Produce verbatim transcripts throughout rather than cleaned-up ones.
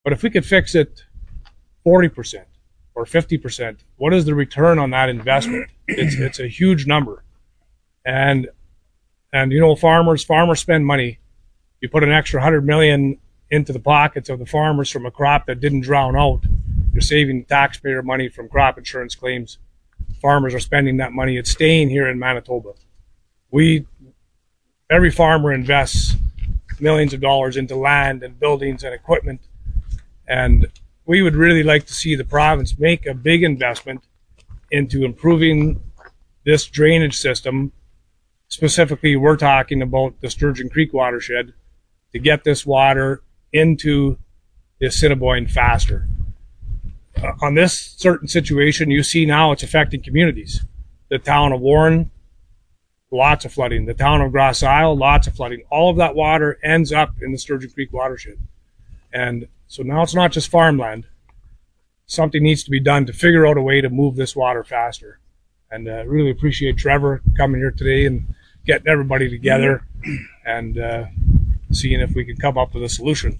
But if we could fix it forty percent or fifty percent, what is the return on that investment? It's it's a huge number. And and you know, farmers farmers spend money. You put an extra one hundred million into the pockets of the farmers from a crop that didn't drown out. You're saving taxpayer money from crop insurance claims. Farmers are spending that money. It's staying here in Manitoba. We, every farmer invests millions of dollars into land and buildings and equipment. And we would really like to see the province make a big investment into improving this drainage system. Specifically, we're talking about the Sturgeon Creek watershed to get this water into the Assiniboine faster. Uh, on this certain situation, you see now it's affecting communities. The town of Warren, lots of flooding. The town of Grass Isle, lots of flooding. All of that water ends up in the Sturgeon Creek watershed. And so now it's not just farmland. Something needs to be done to figure out a way to move this water faster. And I uh, really appreciate Trevor coming here today and getting everybody together and uh, seeing if we can come up with a solution.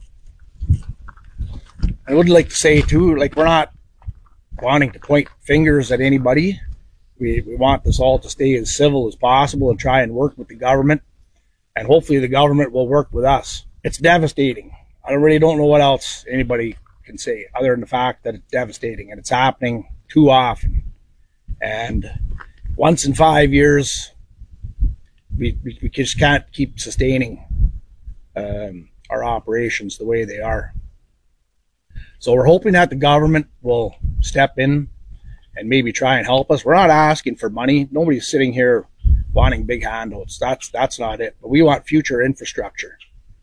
I would like to say too, like, we're not wanting to point fingers at anybody. We, we want this all to stay as civil as possible and try and work with the government. And hopefully the government will work with us. It's devastating. I really don't know what else anybody can say other than the fact that it's devastating and it's happening too often. And once in five years, we, we, we just can't keep sustaining um, our operations the way they are. So we're hoping that the government will step in and maybe try and help us. We're not asking for money. Nobody's sitting here wanting big handouts. That's that's not it. But we want future infrastructure.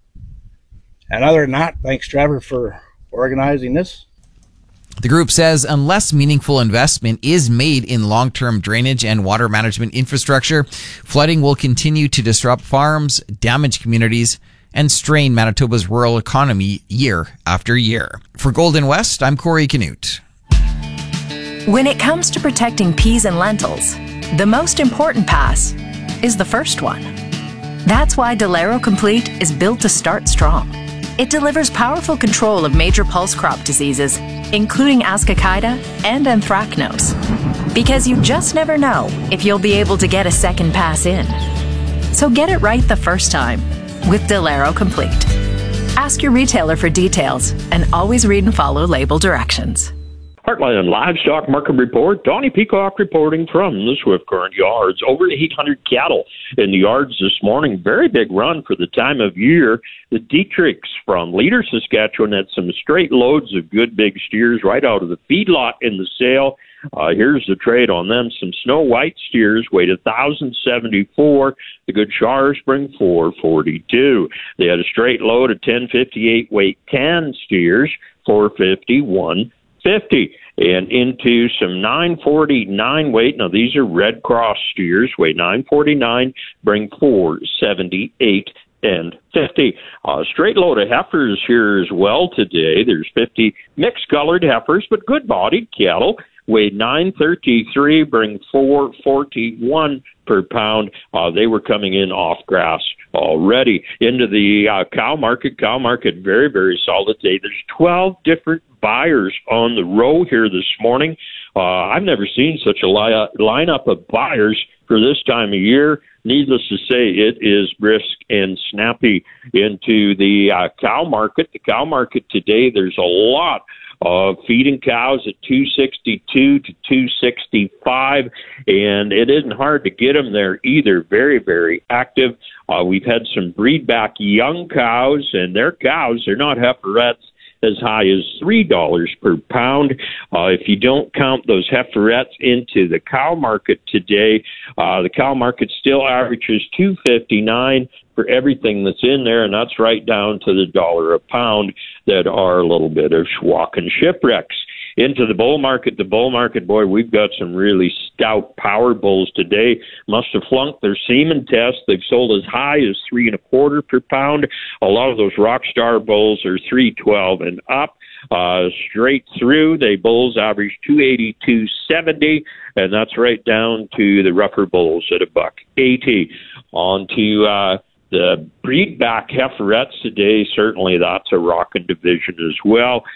And other than that, thanks, Trevor, for organizing this. The group says unless meaningful investment is made in long-term drainage and water management infrastructure, flooding will continue to disrupt farms, damage communities, and strain Manitoba's rural economy year after year. For Golden West, I'm Corey Canute. When it comes to protecting peas and lentils, the most important pass is the first one. That's why Delero Complete is built to start strong. It delivers powerful control of major pulse crop diseases, including Ascochyta and Anthracnose, because you just never know if you'll be able to get a second pass in. So get it right the first time with Delero Complete. Ask your retailer for details and always read and follow label directions. Heartland Livestock Market Report. Donnie Peacock reporting from the Swift Current Yards. Over eight hundred cattle in the yards this morning. Very big run for the time of year. The Dietrichs from Leader, Saskatchewan had some straight loads of good big steers right out of the feedlot in the sale. Uh, here's the trade on them. Some Snow White steers weighed one thousand seventy-four. The good Shire Spring four forty-two. They had a straight load of ten fifty-eight weight tan steers, four fifty-one fifty. And into some nine forty-nine weight. Now these are Red Cross steers, weigh nine forty-nine, bring four seventy-eight and fifty. Uh, straight load of heifers here as well today. There's fifty mixed colored heifers, but good bodied cattle. Weighed nine thirty-three, bring four forty-one per pound. Uh, they were coming in off grass already. Into the uh, cow market. Cow market very, very solid today. There's twelve different buyers on the row here this morning. Uh, I've never seen such a li- lineup of buyers for this time of year. Needless to say, it is brisk and snappy into the uh, cow market. The cow market today, there's a lot of feeding cows at two sixty-two to two sixty-five, and it isn't hard to get them there either. Very, very active. Uh, we've had some breed back young cows, and their cows, they're not heiferettes, as high as three dollars per pound. Uh, if you don't count those heiferettes into the cow market today, uh, the cow market still averages two fifty-nine for everything that's in there, and that's right down to the dollar a pound that are a little bit of schwack and shipwrecks. Into the bull market, the bull market, boy, we've got some really stout power bulls today. Must have flunked their semen test. They've sold as high as three and a quarter per pound. A lot of those rock star bulls are three twelve and up. Uh, straight through, they bulls average two eighty-two seventy, and that's right down to the rougher bulls at a buck eighty. On to uh, the breed back heiferettes today, certainly that's a rocking division as well.